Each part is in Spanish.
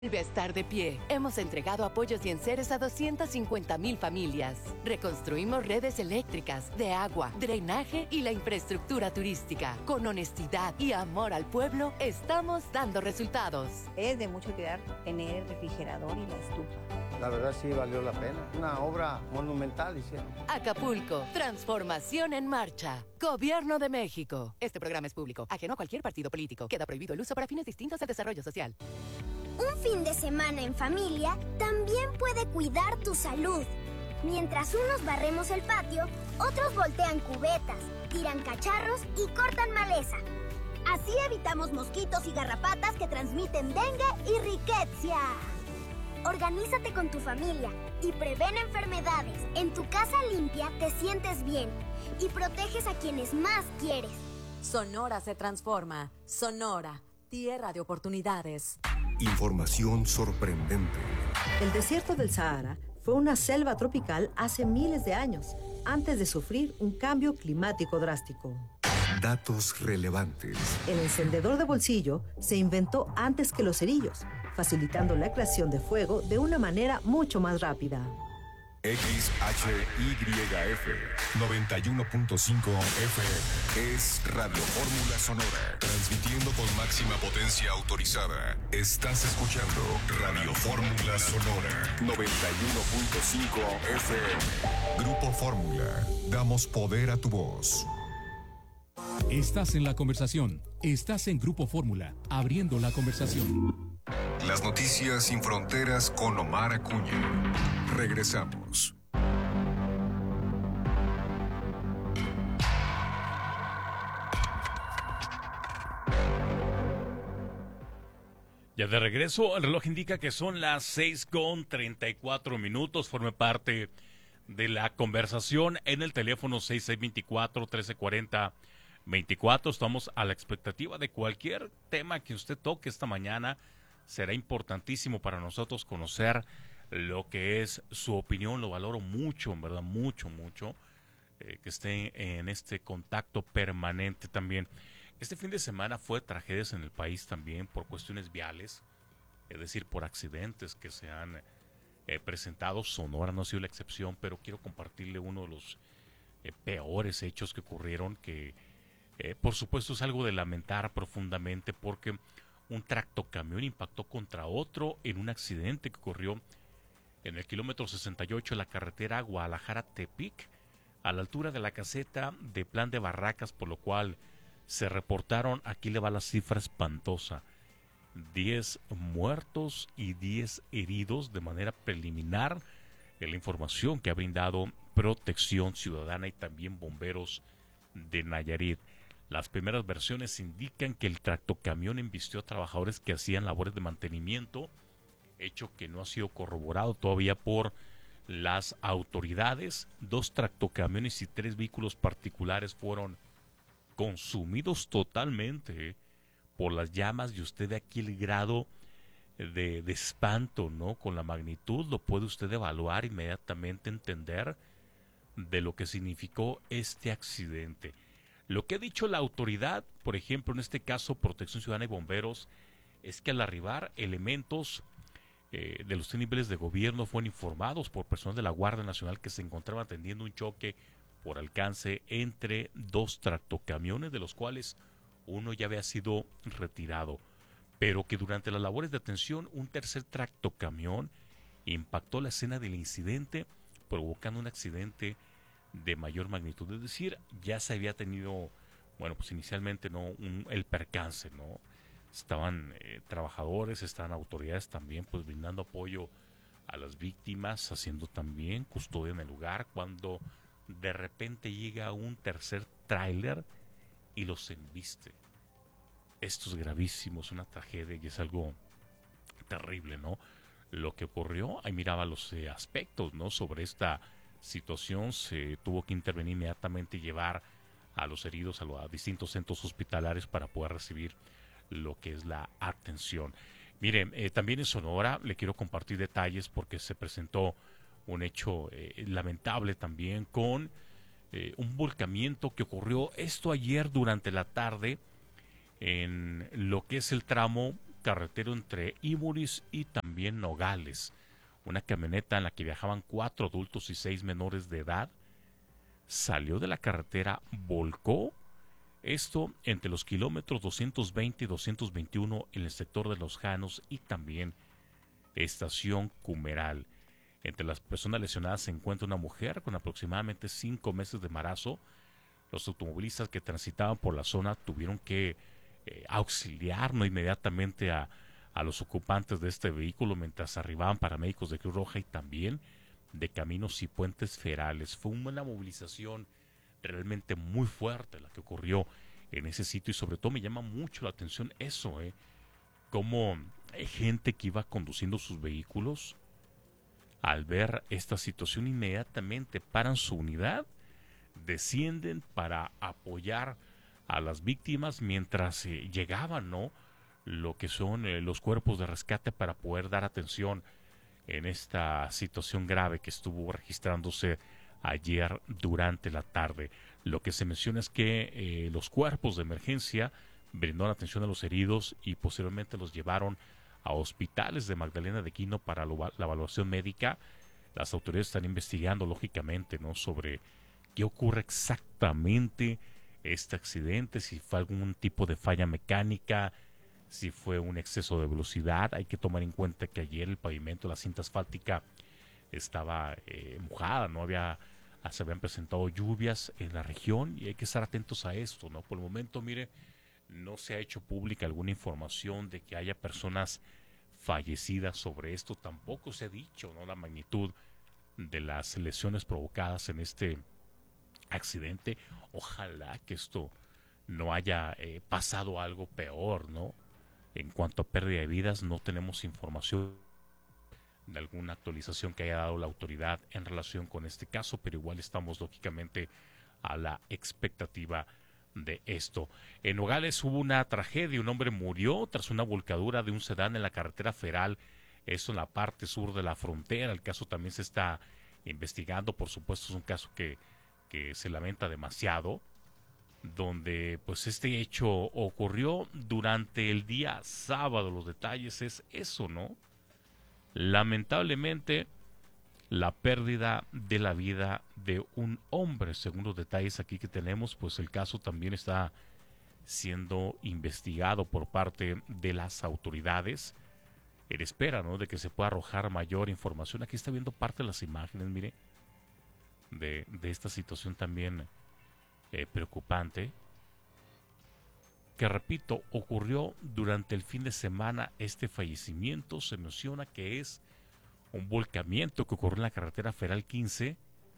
Vuelve a estar de pie. Hemos entregado apoyos y enseres a 250,000 familias. Reconstruimos redes eléctricas, de agua, drenaje y la infraestructura turística. Con honestidad y amor al pueblo, estamos dando resultados. Es de mucho cuidar tener el refrigerador y la estufa. La verdad sí valió la pena. Una obra monumental hicieron. Acapulco, transformación en marcha. Gobierno de México. Este programa es público, ajeno a cualquier partido político. Queda prohibido el uso para fines distintos del desarrollo social. Un fin de semana en familia también puede cuidar tu salud. Mientras unos barremos el patio, otros voltean cubetas, tiran cacharros y cortan maleza. Así evitamos mosquitos y garrapatas que transmiten dengue y riqueza. Organízate con tu familia y prevén enfermedades. En tu casa limpia te sientes bien y proteges a quienes más quieres. Sonora se transforma. Sonora, tierra de oportunidades. Información sorprendente. El desierto del Sahara fue una selva tropical hace miles de años, antes de sufrir un cambio climático drástico. Datos relevantes. El encendedor de bolsillo se inventó antes que los cerillos, facilitando la creación de fuego de una manera mucho más rápida. XHYF 91.5 FM es Radio Fórmula Sonora, transmitiendo con máxima potencia autorizada. Estás escuchando Radio Fórmula Sonora 91.5 FM. Grupo Fórmula, damos poder a tu voz. Estás en la conversación. Estás en Grupo Fórmula, abriendo la conversación. Las noticias sin fronteras con Omar Acuña. Regresamos. Ya de regreso, el reloj indica que son las 6:34. Forme parte de la conversación en el teléfono 6624-1340-24. Estamos a la expectativa de cualquier tema que usted toque esta mañana. Será importantísimo para nosotros conocer lo que es su opinión. Lo valoro mucho, en verdad, mucho, que esté en este contacto permanente también. Este fin de semana fue tragedias en el país también por cuestiones viales, es decir, por accidentes que se han presentado. Sonora no ha sido la excepción, pero quiero compartirle uno de los peores hechos que ocurrieron, que por supuesto es algo de lamentar profundamente, porque un tractocamión impactó contra otro en un accidente que ocurrió en el kilómetro 68 de la carretera Guadalajara-Tepic, a la altura de la caseta de Plan de Barracas, por lo cual se reportaron, aquí le va la cifra espantosa, 10 muertos y 10 heridos de manera preliminar, en la información que ha brindado Protección Ciudadana y también Bomberos de Nayarit. Las primeras versiones indican que el tractocamión embistió a trabajadores que hacían labores de mantenimiento, hecho que no ha sido corroborado todavía por las autoridades. 2 tractocamiones y 3 vehículos particulares fueron consumidos totalmente por las llamas, y usted ve aquí el grado de espanto, ¿no? Con la magnitud lo puede usted evaluar inmediatamente, entender de lo que significó este accidente. Lo que ha dicho la autoridad, por ejemplo, en este caso Protección Ciudadana y Bomberos, es que al arribar elementos de los 3 niveles de gobierno fueron informados por personal de la Guardia Nacional que se encontraban atendiendo un choque por alcance entre 2 tractocamiones, de los cuales uno ya había sido retirado, pero que durante las labores de atención un tercer tractocamión impactó la escena del incidente, provocando un accidente de mayor magnitud. Es decir, ya se había tenido, bueno, pues inicialmente no el percance, ¿no? Estaban trabajadores, estaban autoridades también, pues brindando apoyo a las víctimas, haciendo también custodia en el lugar, cuando de repente llega un tercer tráiler y los embiste. Esto es gravísimo, es una tragedia y es algo terrible, ¿no? Lo que ocurrió, ahí miraba los aspectos, ¿no? Sobre esta situación, se tuvo que intervenir inmediatamente y llevar a los heridos a distintos centros hospitalarios para poder recibir lo que es la atención. Miren, también en Sonora le quiero compartir detalles porque se presentó un hecho lamentable también con un volcamiento que ocurrió esto ayer durante la tarde en lo que es el tramo carretero entre Imuris y también Nogales. Una camioneta en la que viajaban 4 adultos y 6 menores de edad salió de la carretera, volcó, esto entre los kilómetros 220 y 221 en el sector de Los Janos y también Estación Cumeral. Entre las personas lesionadas se encuentra una mujer con aproximadamente 5 meses de embarazo. Los automovilistas que transitaban por la zona tuvieron que auxiliar inmediatamente a los ocupantes de este vehículo mientras arribaban paramédicos de Cruz Roja y también de Caminos y Puentes Federales. Fue una movilización realmente muy fuerte la que ocurrió en ese sitio y sobre todo me llama mucho la atención eso, como gente que iba conduciendo sus vehículos al ver esta situación inmediatamente paran su unidad, descienden para apoyar a las víctimas mientras llegaban, ¿no?, lo que son los cuerpos de rescate para poder dar atención en esta situación grave que estuvo registrándose ayer durante la tarde. Lo que se menciona es que los cuerpos de emergencia brindaron atención a los heridos y posteriormente los llevaron a hospitales de Magdalena de Quino para la evaluación médica. Las autoridades están investigando lógicamente, ¿no?, sobre qué ocurre exactamente este accidente, si fue algún tipo de falla mecánica, si fue un exceso de velocidad. Hay que tomar en cuenta que ayer el pavimento, la cinta asfáltica estaba mojada, se habían presentado lluvias en la región y hay que estar atentos a esto, ¿no? Por el momento, mire, no se ha hecho pública alguna información de que haya personas fallecidas sobre esto, tampoco se ha dicho, ¿no?, la magnitud de las lesiones provocadas en este accidente. Ojalá que esto no haya pasado algo peor, ¿no? En cuanto a pérdida de vidas, no tenemos información de alguna actualización que haya dado la autoridad en relación con este caso, pero igual estamos lógicamente a la expectativa de esto. En Nogales hubo una tragedia, un hombre murió tras una volcadura de un sedán en la carretera federal, eso en la parte sur de la frontera. El caso también se está investigando, por supuesto es un caso que se lamenta demasiado, donde pues este hecho ocurrió durante el día sábado. Los detalles es eso, ¿no? Lamentablemente la pérdida de la vida de un hombre. Según los detalles aquí que tenemos, pues el caso también está siendo investigado por parte de las autoridades en espera, ¿no?, de que se pueda arrojar mayor información. Aquí está viendo parte de las imágenes, mire, de esta situación también preocupante, que repito, ocurrió durante el fin de semana. Este fallecimiento se menciona que es un volcamiento que ocurrió en la carretera federal 15.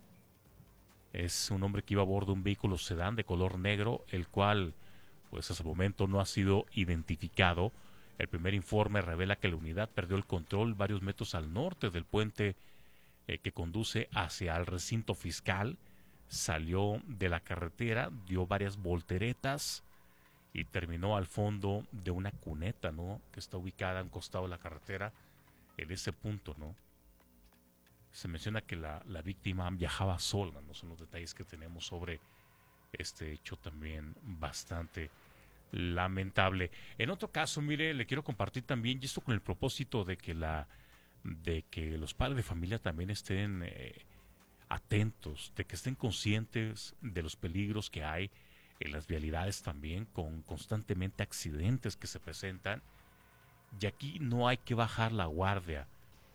Es un hombre que iba a bordo de un vehículo sedán de color negro, el cual pues hasta el momento no ha sido identificado. El primer informe revela que la unidad perdió el control varios metros al norte del puente que conduce hacia el recinto fiscal. Salió de la carretera, dio varias volteretas y terminó al fondo de una cuneta, ¿no?, que está ubicada a un costado de la carretera. En ese punto, ¿no?, se menciona que la víctima viajaba sola, ¿no? Son los detalles que tenemos sobre este hecho también bastante lamentable. En otro caso, mire, le quiero compartir también, y esto con el propósito de que los padres de familia también estén atentos, de que estén conscientes de los peligros que hay en las vialidades también, con constantemente accidentes que se presentan, y aquí no hay que bajar la guardia.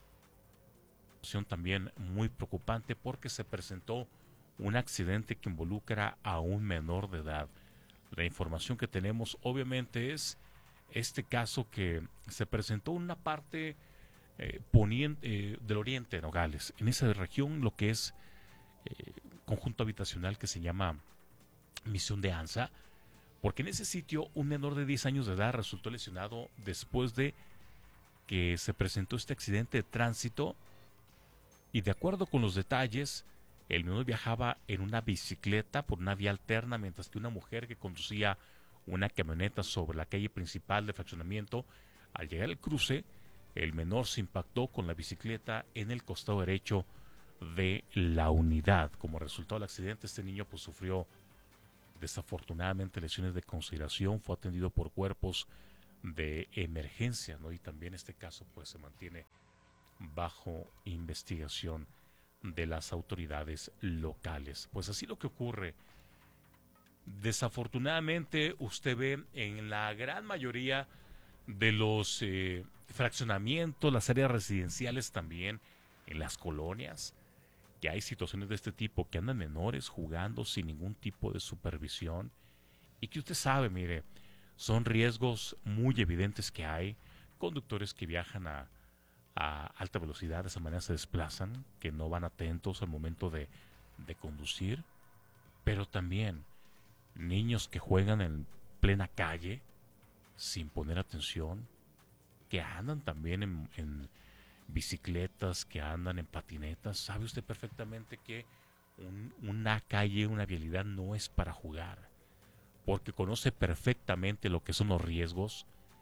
También muy preocupante porque se presentó un accidente que involucra a un menor de edad. La información que tenemos obviamente es este caso que se presentó en una parte poniente del oriente de Nogales, en esa región, lo que es conjunto habitacional que se llama Misión de Anza, porque en ese sitio un menor de 10 años de edad resultó lesionado después de que se presentó este accidente de tránsito. Y de acuerdo con los detalles, el menor viajaba en una bicicleta por una vía alterna, mientras que una mujer que conducía una camioneta sobre la calle principal de fraccionamiento. Al llegar al cruce, el menor se impactó con la bicicleta en el costado derecho de la unidad. Como resultado del accidente, este niño pues sufrió desafortunadamente lesiones de consideración, fue atendido por cuerpos de emergencia, ¿no? Y también este caso pues se mantiene bajo investigación de las autoridades locales. Pues así lo que ocurre. Desafortunadamente usted ve en la gran mayoría de los fraccionamientos, las áreas residenciales también, en las colonias, que hay situaciones de este tipo, que andan menores jugando sin ningún tipo de supervisión y que usted sabe, mire, son riesgos muy evidentes que hay, conductores que viajan a alta velocidad, de esa manera se desplazan, que no van atentos al momento de conducir, pero también niños que juegan en plena calle sin poner atención, que andan también en bicicletas, que andan en patinetas. Sabe usted perfectamente que una calle, una vialidad no es para jugar, porque conoce perfectamente lo que son los riesgos,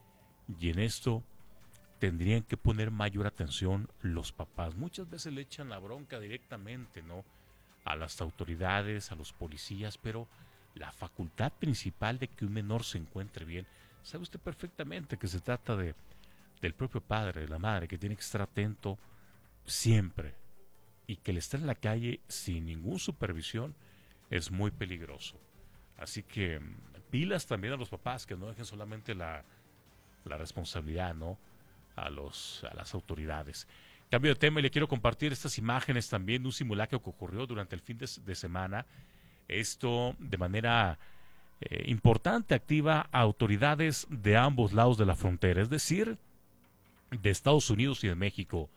y en esto tendrían que poner mayor atención los papás. Muchas veces le echan la bronca directamente, ¿no?, a las autoridades, a los policías, pero la facultad principal de que un menor se encuentre bien, sabe usted perfectamente que se trata del propio padre, de la madre, que tiene que estar atento siempre, y que el estar en la calle sin ninguna supervisión es muy peligroso. Así que pilas también a los papás, que no dejen solamente la responsabilidad, ¿no?, a las autoridades. Cambio de tema, y le quiero compartir estas imágenes también de un simulacro que ocurrió durante el fin de semana. Esto de manera importante activa a autoridades de ambos lados de la frontera, es decir, de Estados Unidos y de México,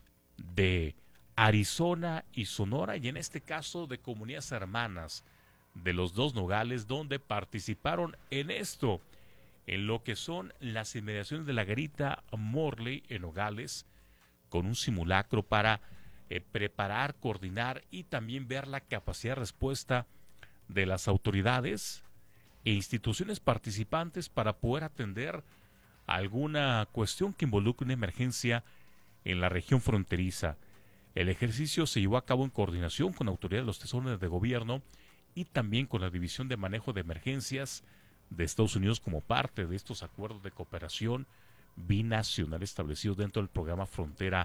de Arizona y Sonora, y en este caso de comunidades hermanas de los dos Nogales, donde participaron en esto, en lo que son las inmediaciones de la garita Morley en Nogales, con un simulacro para preparar, coordinar y también ver la capacidad de respuesta de las autoridades e instituciones participantes para poder atender alguna cuestión que involucre una emergencia en la región fronteriza. El ejercicio se llevó a cabo en coordinación con autoridades de los tres órdenes de gobierno y también con la División de Manejo de Emergencias de Estados Unidos, como parte de estos acuerdos de cooperación binacional establecidos dentro del programa Frontera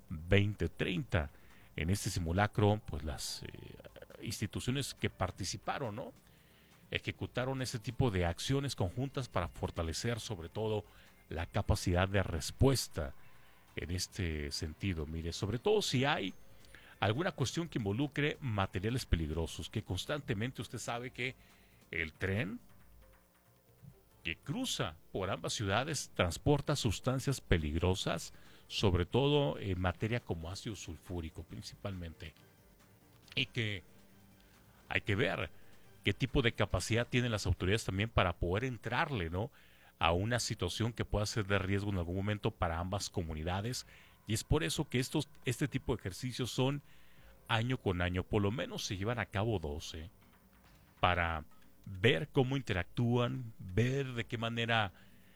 2030. En este simulacro, pues las instituciones que participaron, ¿no?, ejecutaron ese tipo de acciones conjuntas para fortalecer sobre todo la capacidad de respuesta en este sentido. Mire, sobre todo si hay alguna cuestión que involucre materiales peligrosos, que constantemente usted sabe que el tren que cruza por ambas ciudades transporta sustancias peligrosas, sobre todo en materia como ácido sulfúrico principalmente, y que hay que ver qué tipo de capacidad tienen las autoridades también para poder entrarle, ¿no?, a una situación que pueda ser de riesgo en algún momento para ambas comunidades, y es por eso que este tipo de ejercicios son año con año, por lo menos se llevan a cabo 12, para ver cómo interactúan, ver de qué manera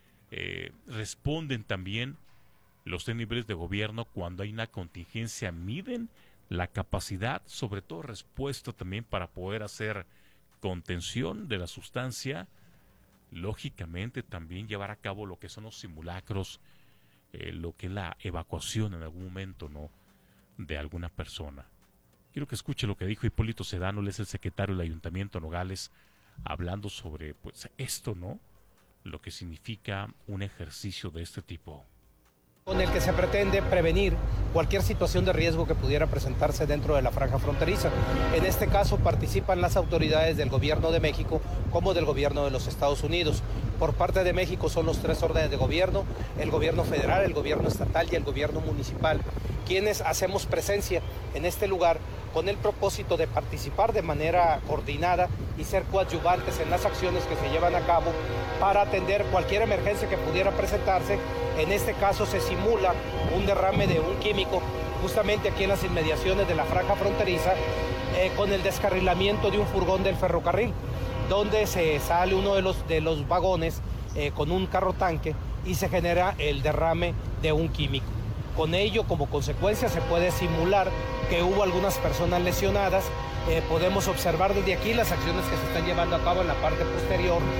responden también los tres niveles de gobierno cuando hay una contingencia, miden la capacidad, sobre todo respuesta también para poder hacer contención de la sustancia, lógicamente también llevar a cabo lo que son los simulacros, lo que es la evacuación en algún momento, ¿no?, de alguna persona. Quiero que escuche lo que dijo Hipólito Sedano, él es el secretario del Ayuntamiento de Nogales, hablando sobre pues esto, ¿no?, lo que significa un ejercicio de este tipo. Con el que se pretende prevenir cualquier situación de riesgo que pudiera presentarse dentro de la franja fronteriza. En este caso participan las autoridades del gobierno de México como del gobierno de los Estados Unidos. Por parte de México son los tres órdenes de gobierno, el gobierno federal, el gobierno estatal y el gobierno municipal, quienes hacemos presencia en este lugar con el propósito de participar de manera coordinada y ser coadyuvantes en las acciones que se llevan a cabo para atender cualquier emergencia que pudiera presentarse. En este caso se simula un derrame de un químico justamente aquí en las inmediaciones de la franja fronteriza, con el descarrilamiento de un furgón del ferrocarril, donde se sale uno de los vagones con un carro tanque y se genera el derrame de un químico. Con ello, como consecuencia, se puede simular que hubo algunas personas lesionadas. Podemos observar desde aquí las acciones que se están llevando a cabo en la parte posterior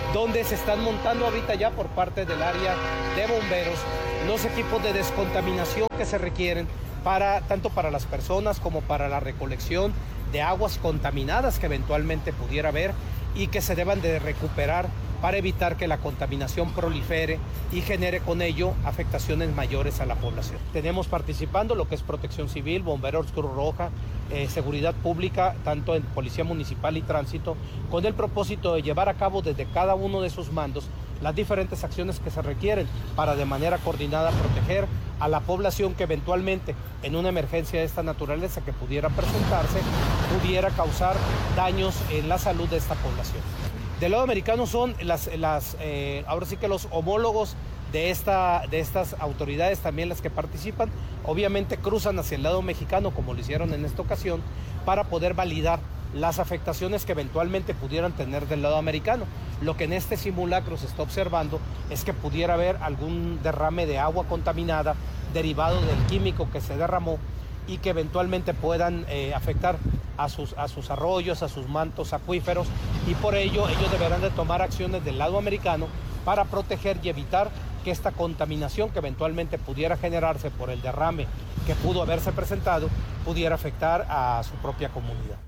donde se están montando ahorita ya por parte del área de bomberos los equipos de descontaminación que se requieren tanto para las personas como para la recolección de aguas contaminadas que eventualmente pudiera haber y que se deban de recuperar para evitar que la contaminación prolifere y genere con ello afectaciones mayores a la población. Tenemos participando lo que es Protección Civil, Bomberos, Cruz Roja, Seguridad Pública, tanto en Policía Municipal y Tránsito, con el propósito de llevar a cabo desde cada uno de sus mandos las diferentes acciones que se requieren para de manera coordinada proteger a la población que eventualmente en una emergencia de esta naturaleza que pudiera presentarse, pudiera causar daños en la salud de esta población. Del lado americano son ahora sí que los homólogos de estas autoridades también las que participan, obviamente cruzan hacia el lado mexicano como lo hicieron en esta ocasión para poder validar las afectaciones que eventualmente pudieran tener del lado americano. Lo que en este simulacro se está observando es que pudiera haber algún derrame de agua contaminada derivado del químico que se derramó y que eventualmente puedan afectar a sus arroyos, a sus mantos acuíferos, y por ello ellos deberán de tomar acciones del lado americano para proteger y evitar que esta contaminación que eventualmente pudiera generarse por el derrame que pudo haberse presentado pudiera afectar a su propia comunidad.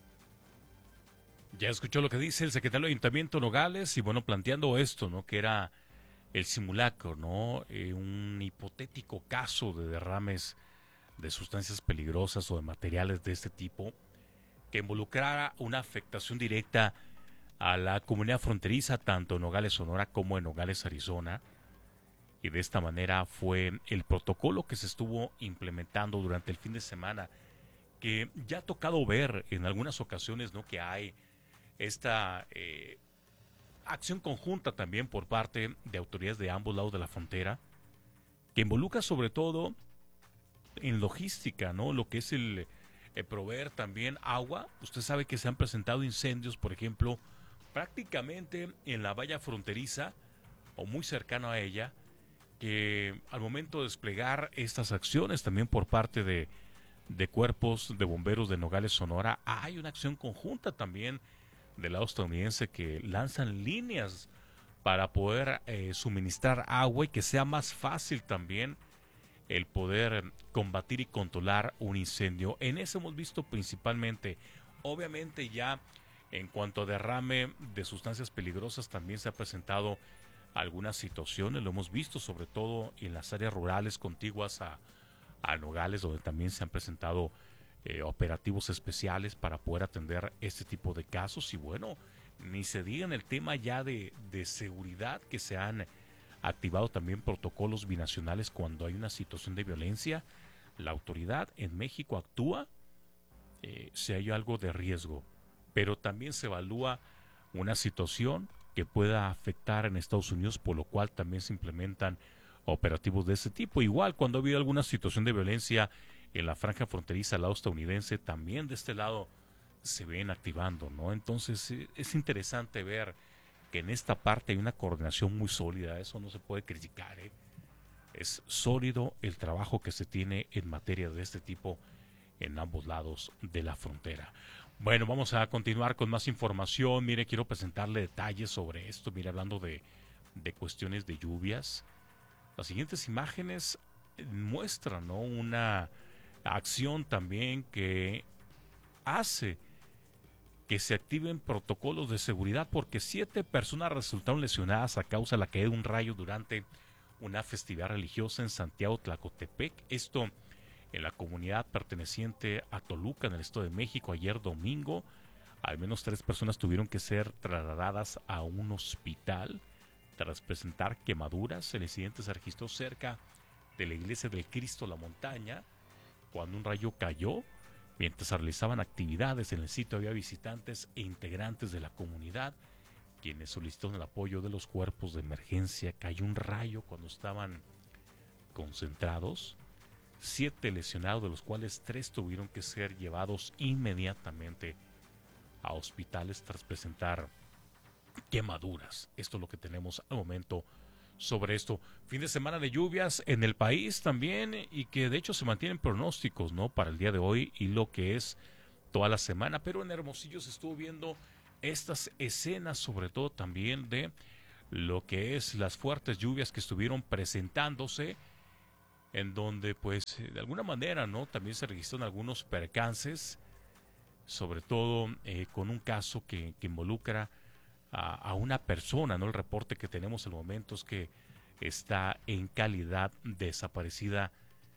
Ya escuchó lo que dice el secretario de Ayuntamiento Nogales y bueno, planteando esto, ¿no? Que era el simulacro, ¿no? Un hipotético caso de derrames de sustancias peligrosas o de materiales de este tipo que involucrara una afectación directa a la comunidad fronteriza, tanto en Nogales, Sonora, como en Nogales, Arizona. Y de esta manera fue el protocolo que se estuvo implementando durante el fin de semana, que ya ha tocado ver en algunas ocasiones, ¿no? Que hay esta acción conjunta también por parte de autoridades de ambos lados de la frontera, que involucra sobre todo en logística, ¿no? Lo que es el proveer también agua. Usted sabe que se han presentado incendios, por ejemplo, prácticamente en la valla fronteriza o muy cercano a ella, que al momento de desplegar estas acciones también por parte de cuerpos de bomberos de Nogales, Sonora, hay una acción conjunta también del lado estadounidense que lanzan líneas para poder suministrar agua y que sea más fácil también el poder combatir y controlar un incendio. En eso hemos visto principalmente, obviamente ya en cuanto a derrame de sustancias peligrosas también se ha presentado algunas situaciones, lo hemos visto sobre todo en las áreas rurales contiguas a Nogales, donde también se han presentado operativos especiales para poder atender este tipo de casos. Y bueno, ni se diga en el tema ya de seguridad, que se han activado también protocolos binacionales cuando hay una situación de violencia. La autoridad en México actúa si hay algo de riesgo, pero también se evalúa una situación que pueda afectar en Estados Unidos, por lo cual también se implementan operativos de ese tipo. Igual cuando ha habido alguna situación de violencia en la franja fronteriza al lado estadounidense, también de este lado se ven activando, ¿no? Entonces es interesante ver que en esta parte hay una coordinación muy sólida, eso no se puede criticar, ¿eh? Es sólido el trabajo que se tiene en materia de este tipo en ambos lados de la frontera. Bueno, vamos a continuar con más información. Mire, quiero presentarle detalles sobre esto. Mire, hablando de cuestiones de lluvias, las siguientes imágenes muestran, ¿no?, una acción también que hace que se activen protocolos de seguridad porque 7 personas resultaron lesionadas a causa de la caída de un rayo durante una festividad religiosa en Santiago Tlacotepec. Esto en la comunidad perteneciente a Toluca, en el Estado de México, ayer domingo. Al menos 3 personas tuvieron que ser trasladadas a un hospital tras presentar quemaduras. El incidente se registró cerca de la iglesia del Cristo La Montaña, cuando un rayo cayó. Mientras se realizaban actividades en el sitio había visitantes e integrantes de la comunidad quienes solicitaron el apoyo de los cuerpos de emergencia. Cayó un rayo cuando estaban concentrados. 7 lesionados, de los cuales 3 tuvieron que ser llevados inmediatamente a hospitales tras presentar quemaduras. Esto es lo que tenemos al momento sobre esto. Fin de semana de lluvias en el país también, y que de hecho se mantienen pronósticos, ¿no?, para el día de hoy y lo que es toda la semana. Pero en Hermosillo se estuvo viendo estas escenas, sobre todo también de lo que es las fuertes lluvias que estuvieron presentándose, en donde pues de alguna manera, ¿no?, también se registraron algunos percances, sobre todo con un caso que involucra a una persona, ¿no? El reporte que tenemos en el momento es que está en calidad desaparecida,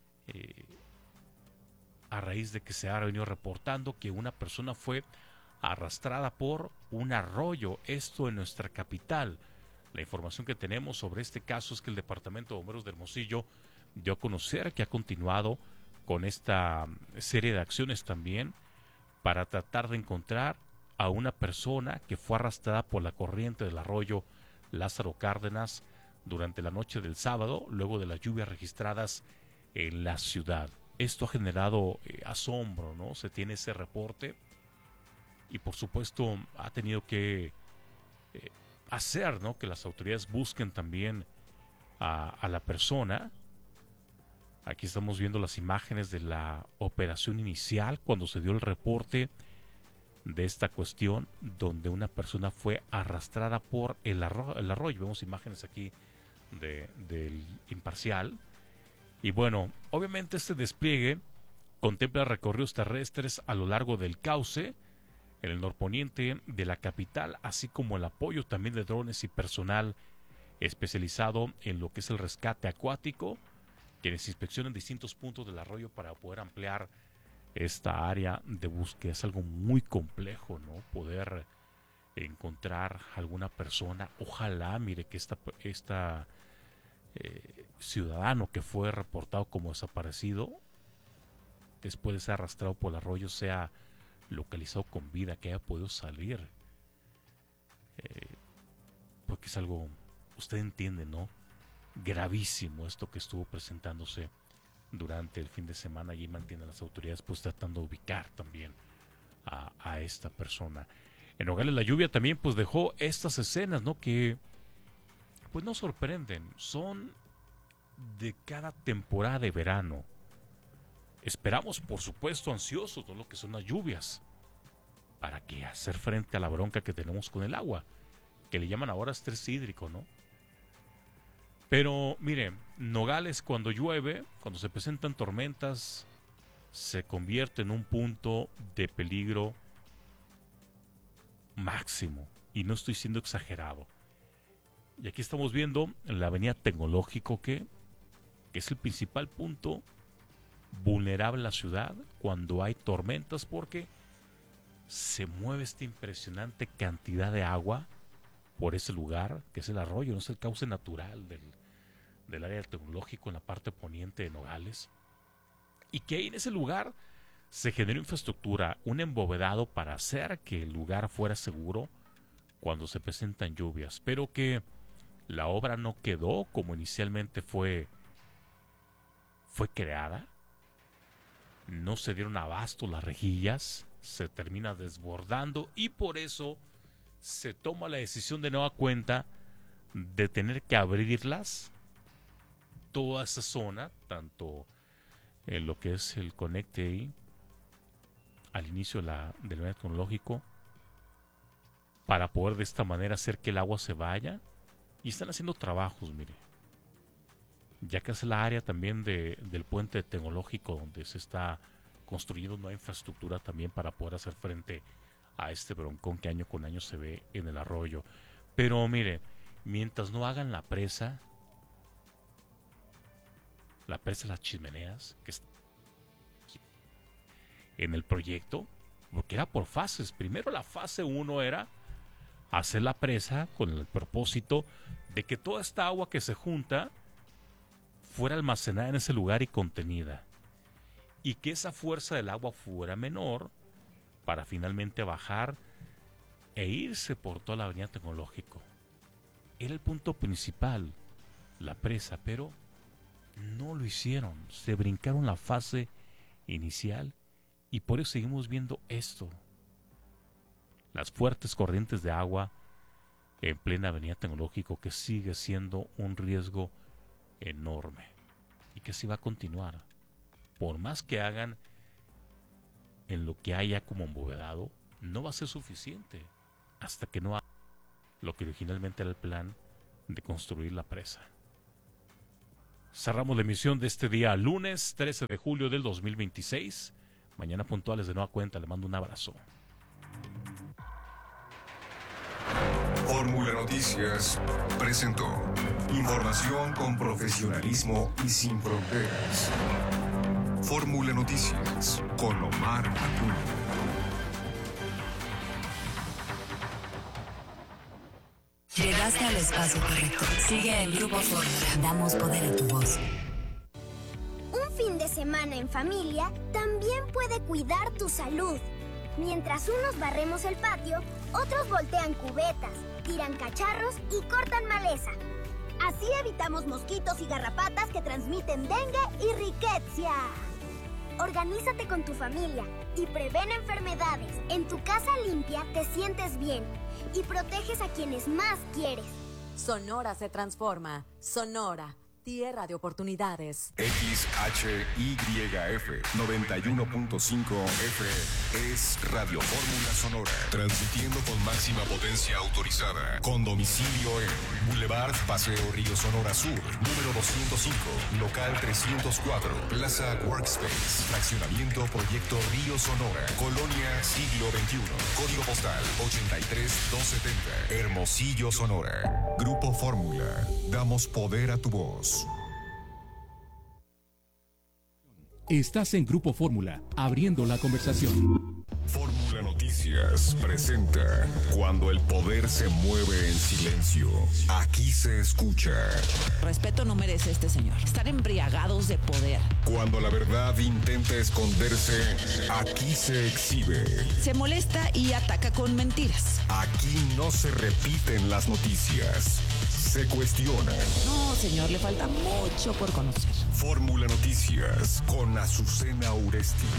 a raíz de que se ha venido reportando que una persona fue arrastrada por un arroyo, esto en nuestra capital. La información que tenemos sobre este caso es que el Departamento de Bomberos de Hermosillo dio a conocer que ha continuado con esta serie de acciones también para tratar de encontrar a una persona que fue arrastrada por la corriente del arroyo Lázaro Cárdenas durante la noche del sábado, luego de las lluvias registradas en la ciudad. Esto ha generado asombro, ¿no? Se tiene ese reporte y por supuesto ha tenido que hacer, ¿no?, que las autoridades busquen también a la persona. Aquí estamos viendo las imágenes de la operación inicial cuando se dio el reporte de esta cuestión, donde una persona fue arrastrada por el arroyo. Vemos imágenes aquí del Imparcial. Y bueno, obviamente este despliegue contempla recorridos terrestres a lo largo del cauce en el norponiente de la capital, así como el apoyo también de drones y personal especializado en lo que es el rescate acuático, quienes inspeccionan distintos puntos del arroyo para poder ampliar esta área de búsqueda. Es algo muy complejo, ¿no?, poder encontrar alguna persona. Ojalá, mire, que esta ciudadano que fue reportado como desaparecido, después de ser arrastrado por el arroyo, sea localizado con vida, que haya podido salir. Porque es algo, usted entiende, ¿no?, gravísimo esto que estuvo presentándose durante el fin de semana, y mantienen las autoridades pues tratando de ubicar también a esta persona. En Nogales la lluvia también pues dejó estas escenas, ¿no?, que pues nos sorprenden, son de cada temporada de verano. Esperamos, por supuesto, ansiosos, ¿no?, lo que son las lluvias, para que hacer frente a la bronca que tenemos con el agua, que le llaman ahora estrés hídrico, ¿no? Pero mire, Nogales cuando llueve, cuando se presentan tormentas, se convierte en un punto de peligro máximo, y no estoy siendo exagerado. Y aquí estamos viendo la avenida Tecnológico, que es el principal punto vulnerable a la ciudad cuando hay tormentas, porque se mueve esta impresionante cantidad de agua por ese lugar, que es el arroyo, no es el cauce natural del área del Tecnológico en la parte poniente de Nogales, y que ahí en ese lugar se generó infraestructura, un embovedado para hacer que el lugar fuera seguro cuando se presentan lluvias, pero que la obra no quedó como inicialmente fue creada. No se dieron abasto las rejillas, se termina desbordando, y por eso se toma la decisión de nueva cuenta de tener que abrirlas, toda esa zona, tanto en lo que es el conecte ahí al inicio del área tecnológico, para poder de esta manera hacer que el agua se vaya. Y están haciendo trabajos, mire, ya que es la área también del puente tecnológico, donde se está construyendo nueva infraestructura también para poder hacer frente a este broncón que año con año se ve en el arroyo. Pero mire, mientras no hagan la presa de las Chimeneas, que está en el proyecto, porque era por fases. Primero la fase 1 era hacer la presa con el propósito de que toda esta agua que se junta fuera almacenada en ese lugar y contenida, y que esa fuerza del agua fuera menor para finalmente bajar e irse por toda la avenida Tecnológico. Era el punto principal, la presa, pero no lo hicieron, se brincaron la fase inicial, y por eso seguimos viendo esto. Las fuertes corrientes de agua en plena avenida Tecnológico, que sigue siendo un riesgo enorme y que sí va a continuar. Por más que hagan en lo que haya como embovedado, no va a ser suficiente. hasta que no haga lo que originalmente era el plan de construir la presa. Cerramos la emisión de este día lunes 13 de julio del 2026. Mañana puntuales de nueva cuenta. Le mando un abrazo. Fórmula Noticias presentó información con profesionalismo y sin fronteras. Fórmula Noticias con Omar Acuña. Llegaste al espacio correcto. Sigue el Grupo Fórmula. Damos poder a tu voz. Un fin de semana en familia también puede cuidar tu salud. Mientras unos barremos el patio, otros voltean cubetas, tiran cacharros y cortan maleza. Así evitamos mosquitos y garrapatas que transmiten dengue y riqueza. Organízate con tu familia y prevén enfermedades. En tu casa limpia te sientes bien y proteges a quienes más quieres. Sonora se transforma. Sonora, tierra de oportunidades. XHYF 91.5 FM es Radio Fórmula Sonora, transmitiendo con máxima potencia autorizada, con domicilio en Boulevard Paseo Río Sonora Sur, número 205, local 304, Plaza Workspace, fraccionamiento Proyecto Río Sonora, Colonia Siglo XXI, código postal 83270, Hermosillo, Sonora. Grupo Fórmula, damos poder a tu voz. Estás en Grupo Fórmula, abriendo la conversación. Fórmula Noticias presenta Cuando el poder se mueve en silencio. Aquí se escucha. Respeto no merece este señor. Están embriagados de poder. Cuando la verdad intenta esconderse, aquí se exhibe. Se molesta y ataca con mentiras. Aquí no se repiten las noticias. Se cuestionan. No, señor, le falta mucho por conocer. Fórmula Noticias con Azucena Uresti.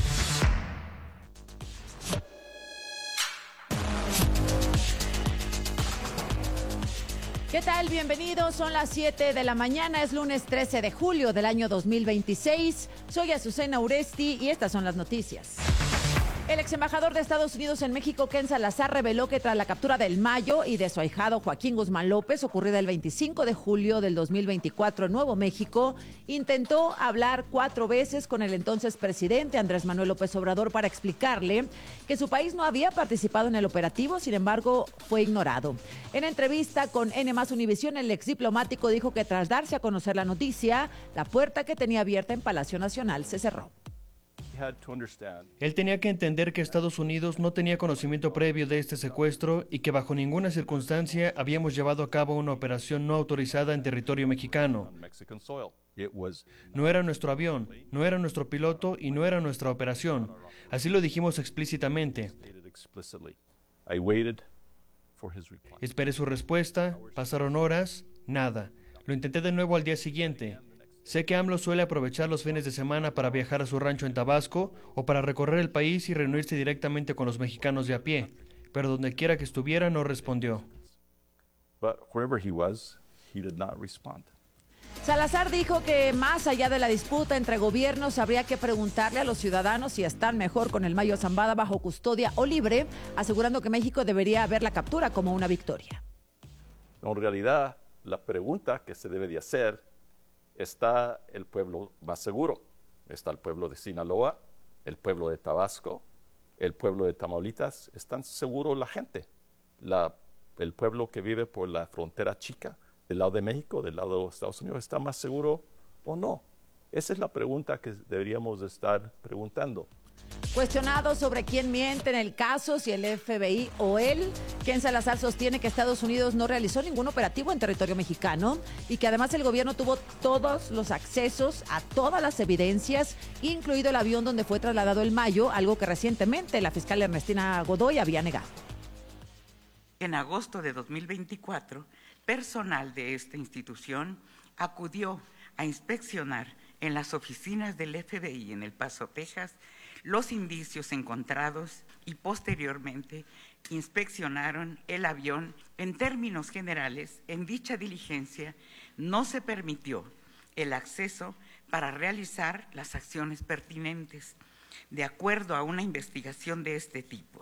¿Qué tal? Bienvenidos, son las 7 de la mañana, es lunes 13 de julio del año 2026. Soy Azucena Uresti y estas son las noticias. El ex embajador de Estados Unidos en México, Ken Salazar, reveló que tras la captura del Mayo y de su ahijado Joaquín Guzmán López, ocurrida el 25 de julio del 2024 en Nuevo México, intentó hablar 4 veces con el entonces presidente Andrés Manuel López Obrador para explicarle que su país no había participado en el operativo, sin embargo, fue ignorado. En entrevista con N+ Univisión, el ex diplomático dijo que tras darse a conocer la noticia, la puerta que tenía abierta en Palacio Nacional se cerró. Él tenía que entender que Estados Unidos no tenía conocimiento previo de este secuestro y que bajo ninguna circunstancia habíamos llevado a cabo una operación no autorizada en territorio mexicano. No era nuestro avión, no era nuestro piloto y no era nuestra operación. Así lo dijimos explícitamente. Esperé su respuesta, pasaron horas, nada. Lo intenté de nuevo al día siguiente. Sé que AMLO suele aprovechar los fines de semana para viajar a su rancho en Tabasco o para recorrer el país y reunirse directamente con los mexicanos de a pie, pero donde quiera que estuviera no respondió. Salazar dijo que más allá de la disputa entre gobiernos habría que preguntarle a los ciudadanos si están mejor con el Mayo Zambada bajo custodia o libre, asegurando que México debería ver la captura como una victoria. En realidad, la pregunta que se debe de hacer: ¿está el pueblo más seguro? ¿Está el pueblo de Sinaloa, el pueblo de Tabasco, el pueblo de Tamaulipas? ¿Están seguros la gente? El pueblo que vive por la frontera chica, del lado de México, del lado de Estados Unidos, ¿está más seguro o no? Esa es la pregunta que deberíamos estar preguntando. Cuestionado sobre quién miente en el caso, si el FBI o él, Ken Salazar sostiene que Estados Unidos no realizó ningún operativo en territorio mexicano y que además el gobierno tuvo todos los accesos a todas las evidencias, incluido el avión donde fue trasladado el Mayo, algo que recientemente la fiscal Ernestina Godoy había negado. En agosto de 2024, personal de esta institución acudió a inspeccionar en las oficinas del FBI en El Paso, Texas, los indicios encontrados y posteriormente inspeccionaron el avión. En términos generales, en dicha diligencia no se permitió el acceso para realizar las acciones pertinentes. De acuerdo a una investigación de este tipo,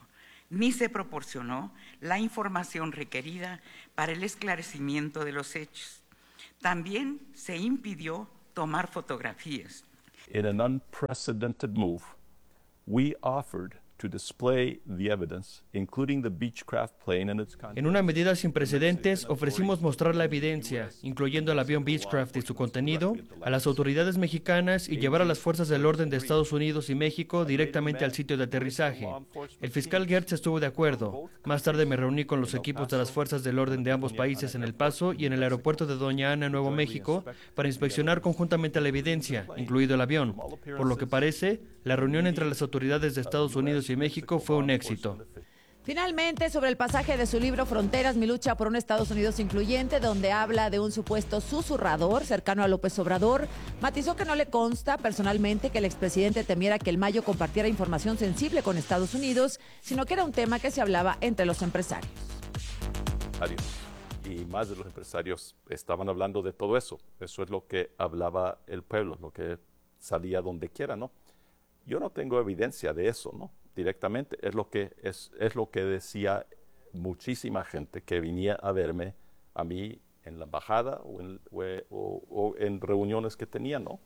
ni se proporcionó la información requerida para el esclarecimiento de los hechos. También se impidió tomar fotografías. In an unprecedented move, we offered to display the evidence, including the Beechcraft plane and its contents. En una medida sin precedentes, ofrecimos mostrar la evidencia, incluyendo el avión Beechcraft y su contenido, a las autoridades mexicanas y llevar a las fuerzas del orden de Estados Unidos y México directamente al sitio de aterrizaje. El fiscal Gertz estuvo de acuerdo. Más tarde me reuní con los equipos de las fuerzas del orden de ambos países en El Paso y en el aeropuerto de Doña Ana, Nuevo México, para inspeccionar conjuntamente la evidencia, incluido el avión. Por lo que parece, la reunión entre las autoridades de Estados Unidos y México fue un éxito. Finalmente, sobre el pasaje de su libro Fronteras, mi lucha por un Estados Unidos incluyente, donde habla de un supuesto susurrador cercano a López Obrador, matizó que no le consta personalmente que el expresidente temiera que el Mayo compartiera información sensible con Estados Unidos, sino que era un tema que se hablaba entre los empresarios. Y más de los empresarios estaban hablando de todo eso. Eso es lo que hablaba el pueblo, lo que salía donde quiera, ¿no? Yo no tengo evidencia de eso, ¿no? Directamente es lo que decía muchísima gente que venía a verme a mí en la embajada o en reuniones que tenía, ¿no?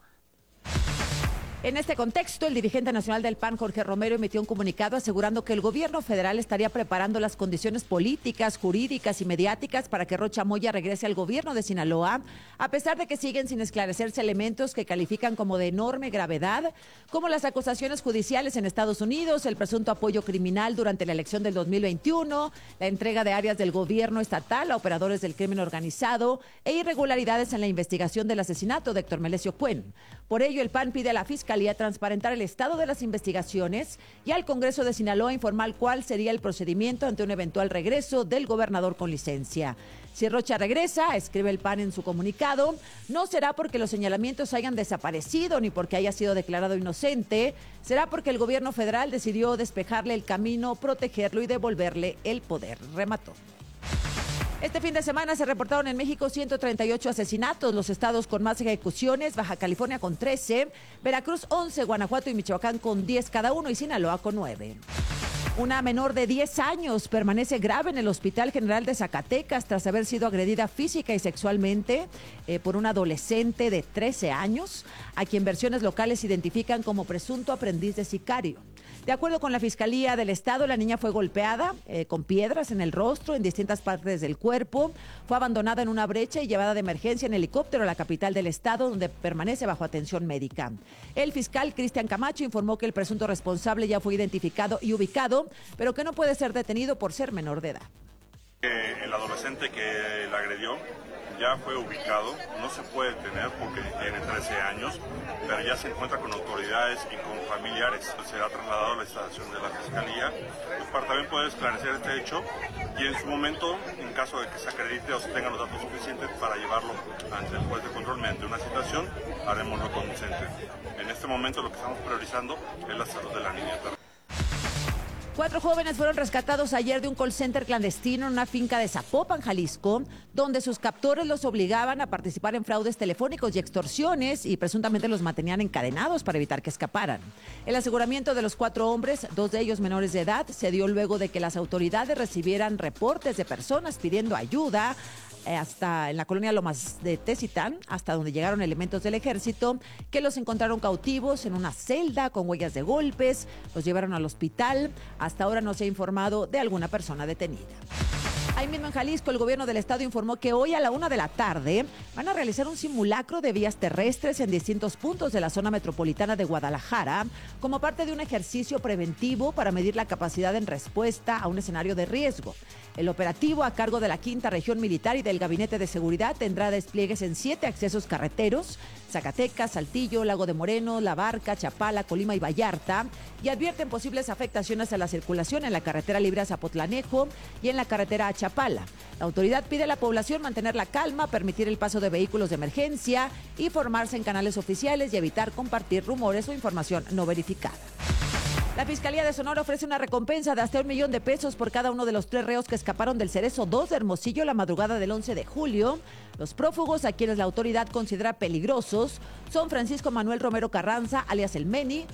En este contexto, el dirigente nacional del PAN, Jorge Romero, emitió un comunicado asegurando que el gobierno federal estaría preparando las condiciones políticas, jurídicas y mediáticas para que Rocha Moya regrese al gobierno de Sinaloa, a pesar de que siguen sin esclarecerse elementos que califican como de enorme gravedad, como las acusaciones judiciales en Estados Unidos, el presunto apoyo criminal durante la elección del 2021, la entrega de áreas del gobierno estatal a operadores del crimen organizado e irregularidades en la investigación del asesinato de Héctor Melesio Cuen. Por ello, el PAN pide a la Fiscalía transparentar el estado de las investigaciones y al Congreso de Sinaloa informar cuál sería el procedimiento ante un eventual regreso del gobernador con licencia. Si Rocha regresa, escribe el PAN en su comunicado, no será porque los señalamientos hayan desaparecido ni porque haya sido declarado inocente, será porque el gobierno federal decidió despejarle el camino, protegerlo y devolverle el poder, remató. Este fin de semana se reportaron en México 138 asesinatos, los estados con más ejecuciones, Baja California con 13, Veracruz 11, Guanajuato y Michoacán con 10 cada uno y Sinaloa con 9. Una menor de 10 años permanece grave en el Hospital General de Zacatecas tras haber sido agredida física y sexualmente por un adolescente de 13 años, a quien versiones locales identifican como presunto aprendiz de sicario. De acuerdo con la Fiscalía del Estado, la niña fue golpeada con piedras en el rostro, en distintas partes del cuerpo, fue abandonada en una brecha y llevada de emergencia en helicóptero a la capital del Estado, donde permanece bajo atención médica. El fiscal Cristian Camacho informó que el presunto responsable ya fue identificado y ubicado, pero que no puede ser detenido por ser menor de edad. El adolescente que la agredió ya fue ubicado, no se puede detener porque tiene 13 años, pero ya se encuentra con autoridades y con familiares. Será trasladado a la instalación de la Fiscalía para también poder esclarecer este hecho y en su momento, en caso de que se acredite o se tengan los datos suficientes para llevarlo ante el juez de control mediante una citación, haremos lo conducente. En este momento lo que estamos priorizando es la salud de la niña. 4 jóvenes fueron rescatados ayer de un call center clandestino en una finca de Zapopan, Jalisco, donde sus captores los obligaban a participar en fraudes telefónicos y extorsiones y presuntamente los mantenían encadenados para evitar que escaparan. El aseguramiento de los 4 hombres, 2 de ellos menores de edad, se dio luego de que las autoridades recibieran reportes de personas pidiendo ayuda hasta en la colonia Lomas de Tezitán, hasta donde llegaron elementos del ejército, que los encontraron cautivos en una celda con huellas de golpes, los llevaron al hospital. Hasta ahora no se ha informado de alguna persona detenida. Ahí mismo en Jalisco, el gobierno del estado informó que hoy a la 1 de la tarde van a realizar un simulacro de vías terrestres en distintos puntos de la zona metropolitana de Guadalajara, como parte de un ejercicio preventivo para medir la capacidad en respuesta a un escenario de riesgo. El operativo, a cargo de la 5ª Región Militar y del Gabinete de Seguridad, tendrá despliegues en 7 accesos carreteros: Zacatecas, Saltillo, Lago de Moreno, La Barca, Chapala, Colima y Vallarta, y advierten posibles afectaciones a la circulación en la carretera libre a Zapotlanejo y en la carretera a Chapala. La autoridad pide a la población mantener la calma, permitir el paso de vehículos de emergencia y formarse en canales oficiales y evitar compartir rumores o información no verificada. La Fiscalía de Sonora ofrece una recompensa de hasta $1 millón por cada uno de los 3 reos que escaparon del Cerezo 2 de Hermosillo la madrugada del 11 de julio. Los prófugos, a quienes la autoridad considera peligrosos, son Francisco Manuel Romero Carranza, alias El Meni,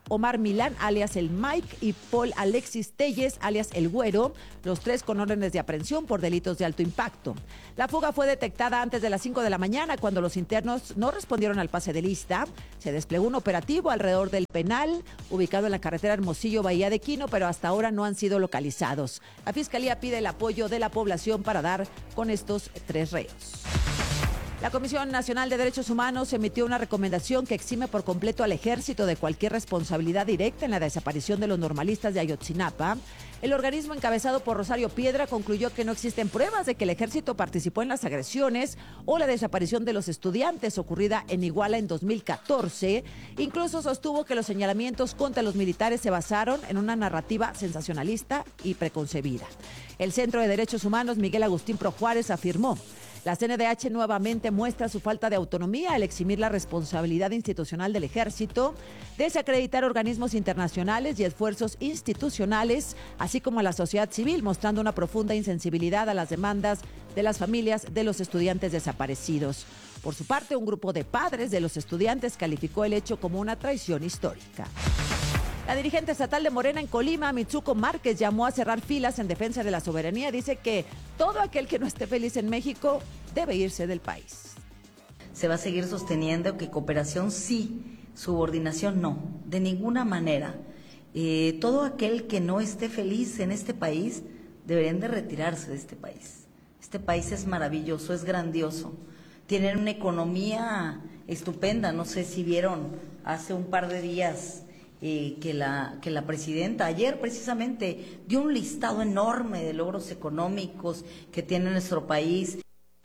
Omar Milán, alias el Mike, y Paul Alexis Telles, alias el Güero, los tres con órdenes de aprehensión por delitos de alto impacto. La fuga fue detectada antes de las 5 de la mañana cuando los internos no respondieron al pase de lista. Se desplegó un operativo alrededor del penal, ubicado en la carretera Hermosillo, Bahía de Quino, pero hasta ahora no han sido localizados. La Fiscalía pide el apoyo de la población para dar con estos tres reos. La Comisión Nacional de Derechos Humanos emitió una recomendación que exime por completo al Ejército de cualquier responsabilidad directa en la desaparición de los normalistas de Ayotzinapa. El organismo encabezado por Rosario Piedra concluyó que no existen pruebas de que el Ejército participó en las agresiones o la desaparición de los estudiantes ocurrida en Iguala en 2014. Incluso sostuvo que los señalamientos contra los militares se basaron en una narrativa sensacionalista y preconcebida. El Centro de Derechos Humanos Miguel Agustín Pro Juárez afirmó: la CNDH nuevamente muestra su falta de autonomía al eximir la responsabilidad institucional del Ejército, desacreditar organismos internacionales y esfuerzos institucionales, así como a la sociedad civil, mostrando una profunda insensibilidad a las demandas de las familias de los estudiantes desaparecidos. Por su parte, un grupo de padres de los estudiantes calificó el hecho como una traición histórica. La dirigente estatal de Morena en Colima, Mitsuko Márquez, llamó a cerrar filas en defensa de la soberanía. Dice que todo aquel que no esté feliz en México debe irse del país. Se va a seguir sosteniendo que cooperación sí, subordinación no, de ninguna manera. Todo aquel que no esté feliz en este país deberían de retirarse de este país. Este país es maravilloso, es grandioso. Tienen una economía estupenda. No sé si vieron hace un par de días que la presidenta ayer precisamente dio un listado enorme de logros económicos que tiene nuestro país.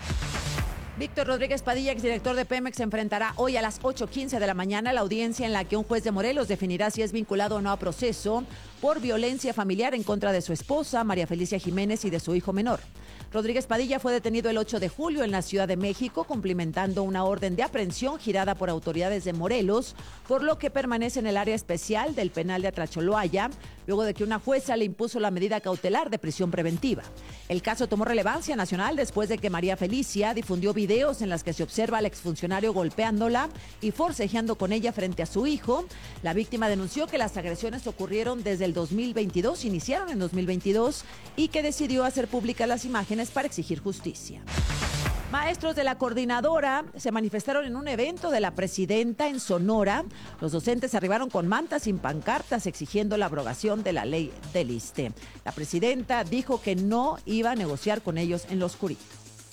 Víctor Rodríguez Padilla, exdirector de Pemex, se enfrentará hoy a las 8:15 de la mañana a la audiencia en la que un juez de Morelos definirá si es vinculado o no a proceso por violencia familiar en contra de su esposa, María Felicia Jiménez, y de su hijo menor. Rodríguez Padilla fue detenido el 8 de julio en la Ciudad de México, cumplimentando una orden de aprehensión girada por autoridades de Morelos, por lo que permanece en el área especial del penal de Atracholoaya, luego de que una jueza le impuso la medida cautelar de prisión preventiva. El caso tomó relevancia nacional después de que María Felicia difundió videos en las que se observa al exfuncionario golpeándola y forcejeando con ella frente a su hijo. La víctima denunció que las agresiones ocurrieron desde el 2022, iniciaron en 2022, y que decidió hacer públicas las imágenes para exigir justicia. Maestros de la coordinadora se manifestaron en un evento de la presidenta en Sonora. Los docentes arribaron con mantas y pancartas exigiendo la abrogación de la ley del ISSSTE. La presidenta dijo que no iba a negociar con ellos en lo oscurito.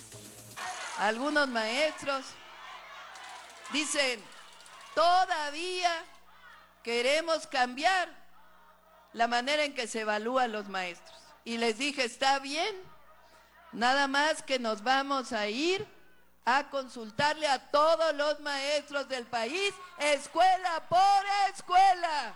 Algunos maestros dicen, todavía queremos cambiar la manera en que se evalúan los maestros. Y les dije, está bien, nada más que nos vamos a ir a consultarle a todos los maestros del país, escuela por escuela.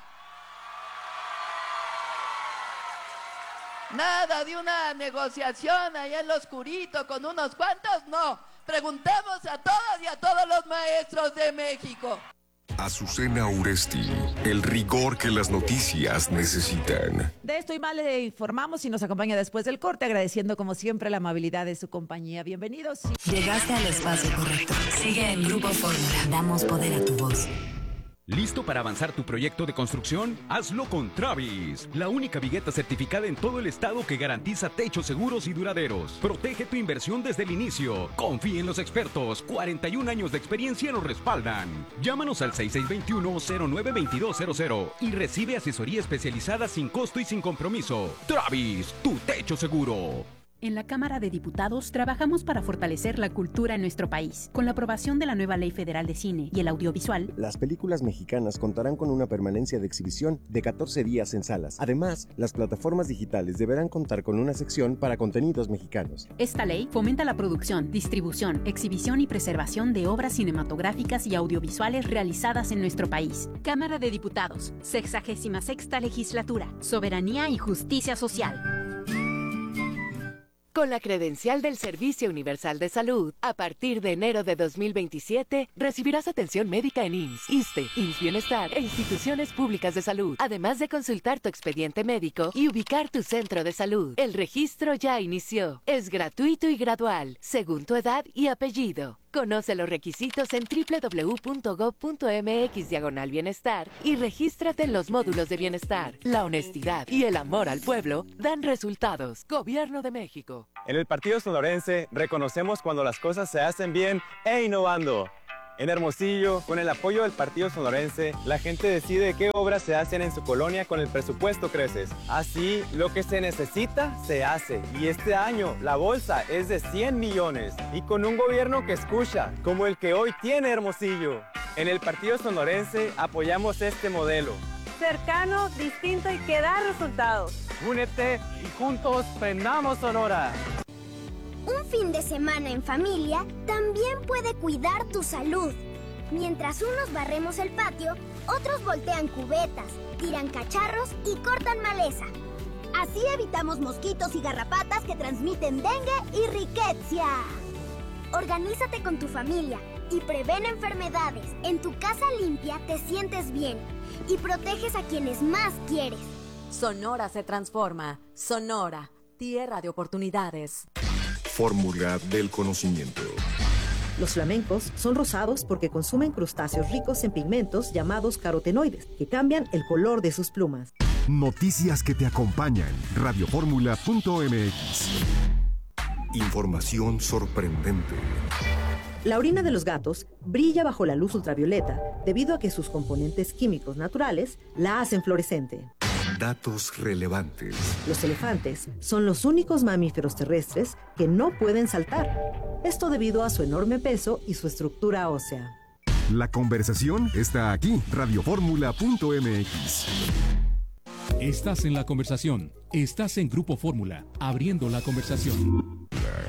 Nada de una negociación allá en lo oscurito con unos cuantos, no. Preguntemos a todos y a todos los maestros de México. Azucena Uresti, el rigor que las noticias necesitan. De esto y más le informamos y nos acompaña después del corte, agradeciendo como siempre la amabilidad de su compañía. Bienvenidos. Llegaste al espacio correcto. Sigue en Grupo Fórmula. Damos poder a tu voz. ¿Listo para avanzar tu proyecto de construcción? Hazlo con Travis, la única vigueta certificada en todo el estado que garantiza techos seguros y duraderos. Protege tu inversión desde el inicio. Confía en los expertos. 41 años de experiencia nos respaldan. Llámanos al 6621-092200 y recibe asesoría especializada sin costo y sin compromiso. Travis, tu techo seguro. En la Cámara de Diputados trabajamos para fortalecer la cultura en nuestro país. Con la aprobación de la nueva Ley Federal de Cine y el Audiovisual, las películas mexicanas contarán con una permanencia de exhibición de 14 días en salas. Además, las plataformas digitales deberán contar con una sección para contenidos mexicanos. Esta ley fomenta la producción, distribución, exhibición y preservación de obras cinematográficas y audiovisuales realizadas en nuestro país. Cámara de Diputados, 66ª Legislatura, Soberanía y Justicia Social. Con la credencial del Servicio Universal de Salud, a partir de enero de 2027, recibirás atención médica en IMSS, ISSSTE, IMSS Bienestar e instituciones públicas de salud, además de consultar tu expediente médico y ubicar tu centro de salud. El registro ya inició. Es gratuito y gradual, según tu edad y apellido. Conoce los requisitos en www.gov.mx/bienestar y regístrate en los módulos de bienestar. La honestidad y el amor al pueblo dan resultados. Gobierno de México. En el Partido Sonorense reconocemos cuando las cosas se hacen bien e innovando. En Hermosillo, con el apoyo del Partido Sonorense, la gente decide qué obras se hacen en su colonia con el presupuesto Creces. Así, lo que se necesita, se hace. Y este año, la bolsa es de 100 millones. Y con un gobierno que escucha, como el que hoy tiene Hermosillo. En el Partido Sonorense apoyamos este modelo. Cercano, distinto y que da resultados. Únete y juntos prendamos Sonora. Un fin de semana en familia también puede cuidar tu salud. Mientras unos barremos el patio, otros voltean cubetas, tiran cacharros y cortan maleza. Así evitamos mosquitos y garrapatas que transmiten dengue y riqueza. Organízate con tu familia y prevén enfermedades. En tu casa limpia te sientes bien y proteges a quienes más quieres. Sonora se transforma. Sonora, tierra de oportunidades. Fórmula del conocimiento. Los flamencos son rosados porque consumen crustáceos ricos en pigmentos llamados carotenoides, que cambian el color de sus plumas. Noticias que te acompañan. Radioformula.mx. Información sorprendente. La orina de los gatos brilla bajo la luz ultravioleta debido a que sus componentes químicos naturales la hacen fluorescente. Datos relevantes. Los elefantes son los únicos mamíferos terrestres que no pueden saltar. Esto debido a su enorme peso y su estructura ósea. La conversación está aquí. Radioformula.mx. Estás en la conversación. Estás en Grupo Fórmula, abriendo la conversación.